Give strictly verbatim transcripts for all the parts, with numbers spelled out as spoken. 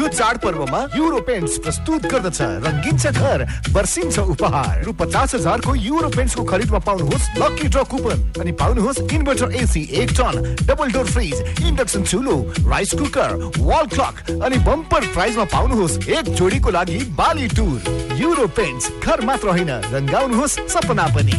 यो चाडपर्वमा euro paints प्रस्तुत गर्दछ रंगिन्छ घर वर्षिन्छ उपहार। रु पचास हजारको युरो पेन्ट्सको खरिदमा पाउनुहोस् लकी ड्र कुपन अनि पाउनुहोस् इन्भर्टर एसी एक ton, double door fridge, induction चुलो, rice cooker, wall clock अनि बम्पर प्राइजमा पाउनुहोस् एक जोडीको लागि बाली टुर। युरो पेन्ट्स घर मात्र होइन, रंगाउनुहोस् सपना पनि।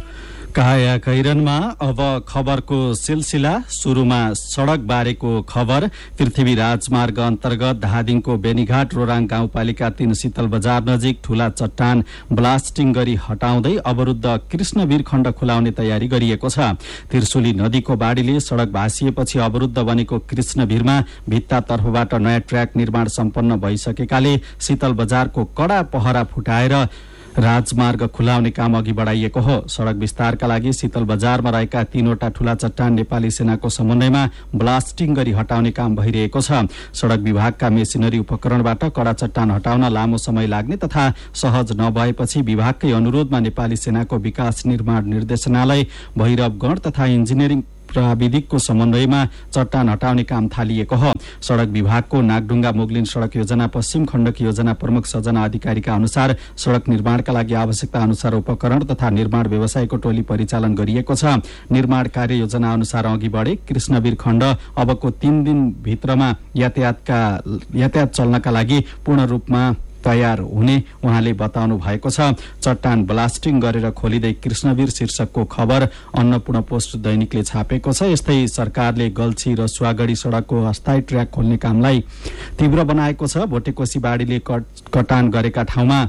काया कैरनमा अब खबरको सिलसिला। सुरुमा सड़क बारेको खबर। पृथ्वी राजमार्ग अन्तर्गत धादिङको बेनीघाट रोराङ गाउँपालिका तीन शीतल बजार नजिक ठूला चट्टान ब्लास्टिङ गरी हटाउँदै अवरुद्ध कृष्णवीर खण्ड खुलाउने तयारी गरिएको छ। त्रिशुली नदीको बाढीले सड़क भासिएपछि अवरुद्ध बनेको कृष्णवीरमा भित्ता तर्फबाट नयाँ ट्र्याक निर्माण सम्पन्न भइसकेकाले शीतल बजारको कड़ा पहरा फुटाएर राजमार्ग खुलाउने काम अघि बढ़ाइएको हो। सड़क विस्तारका लागि शीतल बजारमा रहेका तीनवटा ठूला चट्टान नेपाली सेनाको समन्वयमा ब्लास्टिङ गरी हटाउने काम भइरहेको छ। सड़क विभागका मेसिनरी उपकरणबाट कडा चट्टान हटाउन लामो समय लाग्ने तथा सहज नभएपछि विभागकै अनुरोधमा नेपाली सेनाको विकास निर्माण निर्देशनालय, भैरवगढ़ तथा इन्जिनियरिङ प्राविधिकको समन्वयमा चट्टान हटाउने काम थालिएको हो। सड़क विभागको नागढुङ्गा मोगलिन सड़क योजना पश्चिम खण्डकी योजना प्रमुख सजना अधिकारीका अनुसार सड़क निर्माणका लागि आवश्यकता अनुसार उपकरण तथा निर्माण व्यवसायको टोली परिचालन गरिएको छ। निर्माण कार्य योजना अनुसार अघि बढे कृष्णवीर खण्ड अबको तीन दिन भित्रमा यातायातका यातायात चल्नका लागि पूर्ण रूपमा तयार हुने उहाँले बताउनु भएको छ। चट्टान ब्लास्टिङ गरेर खोलिँदै कृष्णवीर शीर्षकको खबर अन्नपूर्ण पोस्ट दैनिकले छापेको छ। यस्तै सरकारले गल्छी र सुवागढी सड़कको अस्थायी ट्र्याक खोल्ने कामलाई तीव्र बनाएको छ। भोटेकोशी बाढीले कटान गरेका ठाउँमा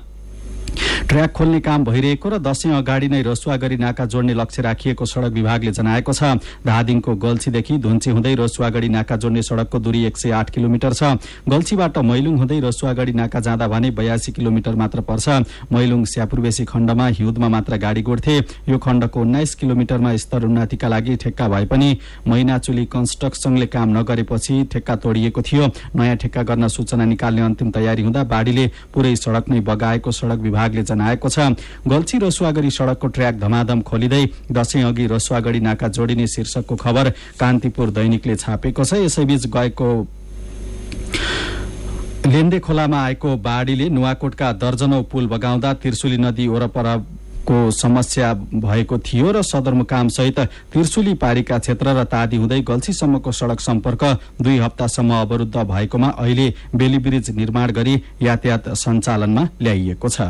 ट्र्याक खोल्ने काम भइरहेको र दशैं अगाडि नै रसुवागढी नाका जोड्ने लक्ष्य राखिएको सड़क विभागले जनाएको छ। धादिङको गल्छीदेखि धुन्ची हुँदै रसुवागढी नाका जोड्ने सड़कको दूरी एक सय आठ किलोमिटर छ। गल्छीबाट मैलुङ हुँदै रसुवागढी नाका जाँदा भने बयासी किलोमिटर मात्र पर्छ। मैलुङ स्यापुरबेसी खण्डमा हिउँदमा मात्र गाडी गोड्थे। यो खण्डको उन्नाइस किलोमिटरमा स्तर उन्नतिका लागि ठेक्का भए पनि मैनाचुली कन्स्ट्रक्सनले काम नगरेपछि ठेक्का तोडिएको थियो। नयाँ ठेक्का गर्न सूचना निकाल्ने अन्तिम तयारी हुँदा बाढीले पूरै सड़क नै बगाएको सड़क विभागले जनाएको छ। गल्छी रसुवागढी सड़कको ट्र्याक धमाधम खोलिँदै दशैं अघि रसुवागढी नाका जोडिने शीर्षकको खबर कान्तिपुर दैनिकले छापेको छ। यसैबीच गएको लेन्दे खोलामा आएको बाढीले नुवाकोटका दर्जनौं पुल बगाउँदा त्रिशुली नदी वरपरको समस्या भएको थियो र सदरमुकाम सहित त्रिशुली पारीका क्षेत्र र तादी हुँदै गल्छीसम्मको सड़क सम्पर्क दुई हप्तासम्म अवरुद्ध भएकोमा अहिले बेली ब्रिज निर्माण गरी यातायात सञ्चालनमा ल्याइएको छ।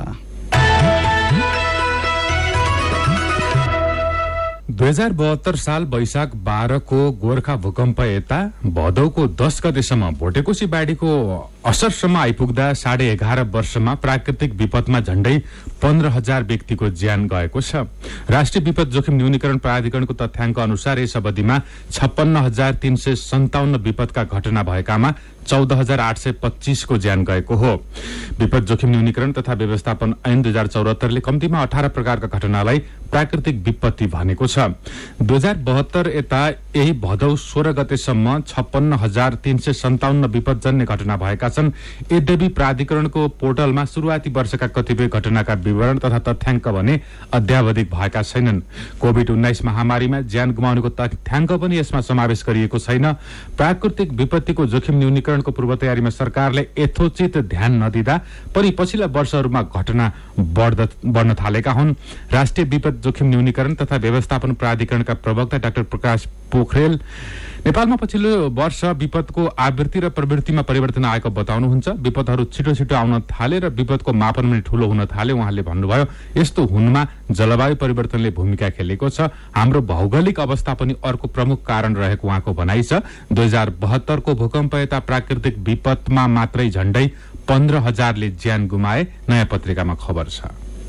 दुई हजार बहत्तर साल वैशाख बाह्रको गोर्खा भूकम्प यता भदौको दस गतेसम्म भोटेकोशी बाढीको असरसम्म आइपुग्दा साढे एघार वर्षमा प्राकृतिक विपदमा झण्डै पन्ध्र हजार व्यक्तिको ज्यान गएको छ। राष्ट्रिय विपद जोखिम न्यूनीकरण प्राधिकरणको तथ्याङ्क अनुसार यस अवधिमा छप्पन्न हजार तीन सय सन्ताउन्न विपदका घटना भएकामा चौध हजार आठ सय पच्चीसको ज्यान गएको हो। विपद जोखिम न्यूनीकरण तथा व्यवस्थापन ऐन दुई हजार चौरात्तरले कम्तीमा अठार प्रकारका घटनालाई प्राकृतिक विपत्ति भनेको छ। दुई हजार बहत्तर यता यही भदौ सोह्र गतेसम्म छप्पन्न हजार तीन सय सन्ताउन्न विपदजन्य घटना भएका छन्। यद्यपि प्राधिकरणको पोर्टलमा शुरूआती वर्षका कतिपय घटनाका विवरण तथा तथ्याङ्क भने अद्यावधिक भएका छैनन्। कोभिड उन्नाइस महामारीमा ज्यान गुमाउनेको तथ्याङ्क पनि यसमा समावेश गरिएको छैन। प्राकृतिक विपत्तिको जोखिम न्यूनीकरणको पूर्व तयारीमा सरकारले यथोचित ध्यान नदिँदा पनि पछिल्ला वर्षहरूमा घटना बढ्न थालेका हुन्। राष्ट्रिय विपद जोखिम न्यूनीकरण तथा व्यवस्थापन प्राधिकरणका प्रवक्ता डाक्टर प्रकाश पोखरेल नेपालमा पछिल्लो वर्ष विपदको आवृत्ति र प्रवृत्तिमा परिवर्तन आएको बताउनुहुन्छ। विपदहरू छिटो छिटो आउन थाले र विपदको मापन पनि ठूलो हुन थाले। उहाँले भन्नुभयो यस्तो हुनमा जलवायु परिवर्तनले भूमिका खेलेको छ। हाम्रो भौगोलिक अवस्था पनि अर्को प्रमुख कारण रहेको उहाँको भनाइ छ। दुई हजार बहत्तरको भूकम्प यता प्राकृतिक विपदमा मात्रै झण्डै पन्ध्र हजारले ज्यान गुमाए, नयाँ पत्रिकामा खबर छ।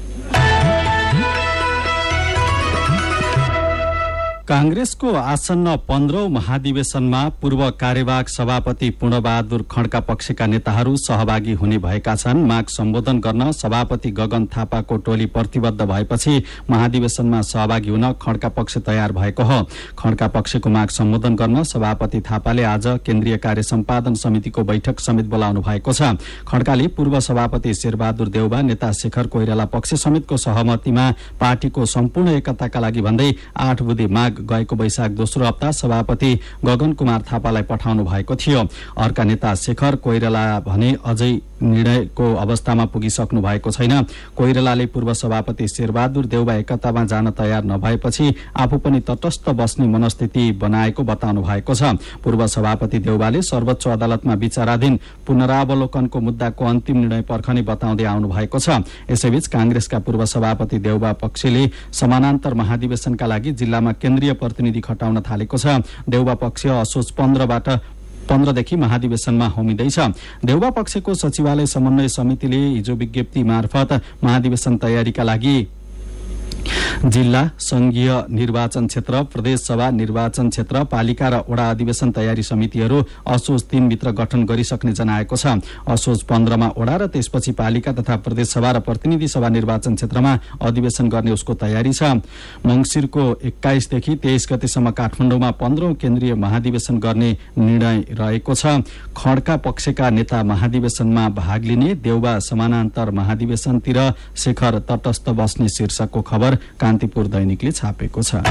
कांग्रेसको आसन्न पन्ध्रौं महाधिवेशनमा पूर्व कार्यवाहक सभापति पूर्णबहादुर खड्का पक्षका नेताहरू सहभागी हुने भएका छन्। माग सम्बोधन गर्न सभापति गगन थापाको टोली प्रतिबद्ध भएपछि महाधिवेशनमा सहभागी हुन खड्का पक्ष तयार भएको हो। खड्का पक्षको माग सम्बोधन गर्न सभापति थापाले आज केन्द्रीय कार्य सम्पादन समितिको बैठक समेत बोलाउनु भएको छ। खड्काले पूर्व सभापति शेरबहादुर देउबा, नेता शेखर कोइराला पक्ष समेतको सहमतिमा पार्टीको सम्पूर्ण एकताका लागि भन्दै आठ बुँदे माग गएको वैशाख दोस्रो हप्ता सभापति गगन कुमार थापालाई पठाउनु भएको थियो। अर्का नेता शेखर कोइराला भने अझै निर्णयको अवस्थामा पुगिसक्नु भएको छैन। कोइरालाले पूर्व सभापति शेरबहादुर देउबा एकतामा जान तयार नभएपछि आफू पनि तटस्थ बस्ने मनस्थिति बनाएको बताउनु भएको छ। पूर्व सभापति देउबाले सर्वोच्च अदालतमा विचाराधीन पुनरावलोकनको मुद्दाको अन्तिम निर्णय पर्खने बताउँदै आउनु भएको छ। यसैबीच कांग्रेसका पूर्व सभापति देउबा पक्षले समानान्तर महाधिवेशनका लागि जिल्लामा केन्द्रीय प्रतिनिधि खटाउन थालेको छ। देउबा पक्ष असोज पन्ध्रबाट पन्ध्रदेखि महाधिवेशनमा होमिँदैछ। देउबा पक्षको सचिवालय समन्वय समितिले हिजो विज्ञप्ति मार्फत महाधिवेशन तयारीका लागि जिल्ला, संघीय निर्वाचन क्षेत्र, प्रदेश सभा निर्वाचन क्षेत्र, पालिका र वडा अधिवेशन तयारी समितिहरू असोज तीन भित्र गठन गरिसक्ने जनाएको छ। असोज पन्ध्रमा वडा र त्यसपछि पालिका तथा प्रदेश सभा र प्रतिनिधि सभा निर्वाचन क्षेत्रमा अधिवेशन गर्ने उसको तयारी छ। मंगिरको एक्काइसदेखि तेइस गतेसम्म काठमाडौँमा पन्ध्रौं केन्द्रीय महाधिवेशन गर्ने निर्णय रहेको छ। खड्का पक्षका नेता महाधिवेशनमा भाग लिने, देउबा समानान्तर महाधिवेशनतिर, शेखर तटस्थ बस्ने शीर्षकको खबर कान्तिपुर दैनिकले छापेको छ।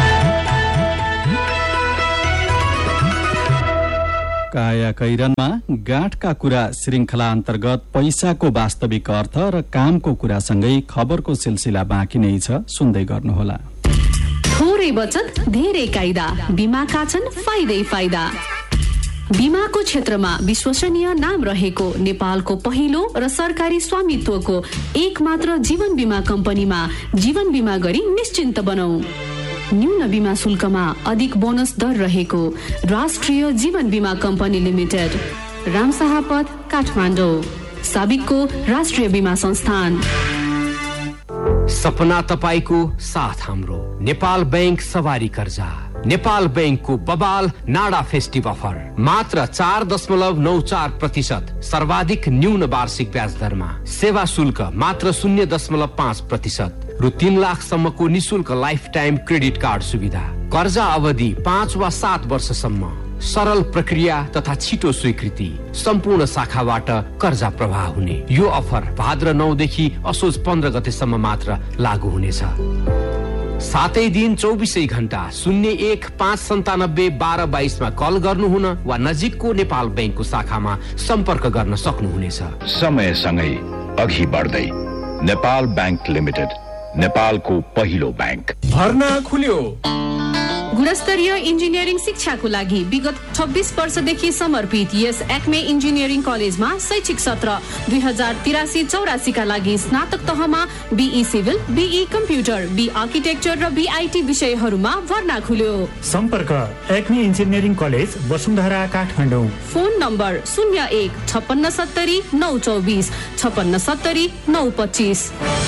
काया कैरनमा गाँठका कुरा श्रृंखला अन्तर्गत पैसाको वास्तविक अर्थ र कामको कुरासँगै खबरको सिलसिला बाँकी नै छ, सुन्दै गर्नुहोला। थोरै बचत धेरै कायदा, बीमाका छन् फाइदै फाइदा। बीमाको क्षेत्रमा विश्वसनीय नाम रहेको नेपालको पहिलो र सरकारी स्वामित्वको एक मात्र जीवन बीमा कम्पनीमा जीवन बीमा गरी निश्चिन्त बनौ। न्यून बीमा शुल्कमा अधिक बोनस दर रहेको राष्ट्रिय जीवन बीमा कम्पनी लिमिटेड, रामशाहपथ, काठमाडौँ। साबिकको राष्ट्रिय बीमा संस्थान। सपना तपाईको साथ हाम्रो नेपाल बैंक सवारी कर्जा। नेपाल बैंकको बबाल नाडा फेस्टिभ अफर मात्र चार दशमलव नौ चार प्रतिशत सर्वाधिक न्यून वार्षिक ब्याज दरमा। सेवा शुल्क मात्र शून्य दशमलव पाँच प्रतिशत रु तीन लाखसम्मको निशुल्क लाइफ टाइम क्रेडिट कार्ड सुविधा। कर्जा अवधि पाँच वा सात वर्षसम्म। सरल प्रक्रिया तथा छिटो स्वीकृति। सम्पूर्ण शाखाबाट कर्जा प्रवाह हुने यो अफर भाद्र नौदेखि असोज पन्ध्र गतेसम्म मात्र लागू हुनेछ। सातै दिन चौबिसै घण्टा शून्य एक पाँच सन्तानब्बे बाह्र बाइसमा कल गर्नुहुन वा नजिकको नेपाल बैंकको शाखामा सम्पर्क गर्न सक्नुहुनेछ। समयसँगै अघि बढ्दै नेपाल बैंक लिमिटेड, नेपालको पहिलो बैंक। भर्ना खुल्यो। गुणस्तरीय इन्जिनियरिङ शिक्षाको लागि विगत छब्बीस वर्षदेखि समर्पित यस एक्मे इन्जिनियरिङ कलेजमा शैक्षिक सत्र दुई हजार तिरासी चौरासी का लागि स्नातक तहमा be civil, be computer, be architecture र बीआईटी विषयहरूमा भर्ना खुल्यो। सम्पर्क Acme engineering college, Vasundhara, Kathmandu. Phone number शून्य एक छप्पन्न सत्तरी नौ चौबिस छप्पन्न सत्तरी नौ पच्चिस।